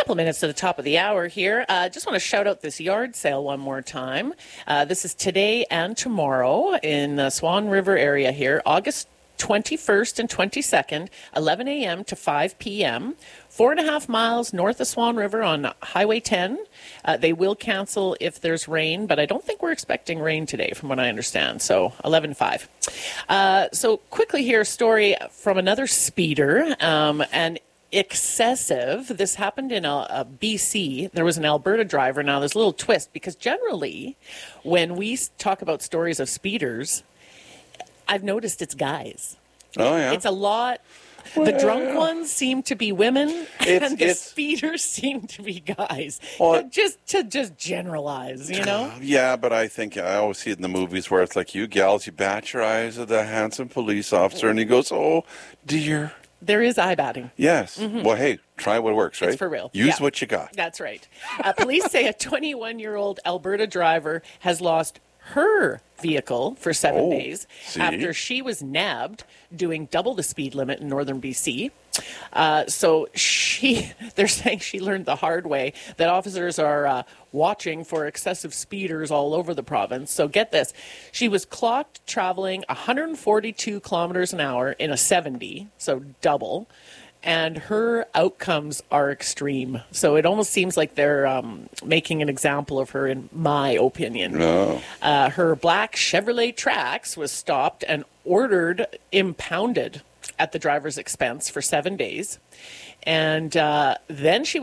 Couple of minutes to the top of the hour here. Just want to shout out this yard sale one more time. This is today and tomorrow in the Swan River area here, August 21st and 22nd, 11 a.m. to 5 p.m. 4.5 miles north of Swan River on Highway 10. They will cancel if there's rain, but I don't think we're expecting rain today from what I understand. So 11-5. So quickly here, a story from another speeder and excessive. This happened in a BC. There was an Alberta driver. Now there's a little twist because generally when we talk about stories of speeders, I've noticed it's guys. Oh, yeah. It's a lot. Well, the drunk ones seem to be women, and the speeders seem to be guys. Well, just generalize, you know? Yeah, but I think I always see it in the movies where it's like, you gals, you bat your eyes at the handsome police officer, and he goes, oh, dear. There is eye batting. Yes. Mm-hmm. Well, hey, try what works, right? It's for real. Use what you got. That's right. Police say a 21-year-old Alberta driver has lost her vehicle for 7 days after she was nabbed doing double the speed limit in northern BC. So they're saying she learned the hard way that officers are watching for excessive speeders all over the province. So get this. She was clocked traveling 142 kilometers an hour in a 70, so double. And her outcomes are extreme. So it almost seems like they're making an example of her, in my opinion. No. Her black Chevrolet Trax was stopped and ordered impounded at the driver's expense for 7 days. And then she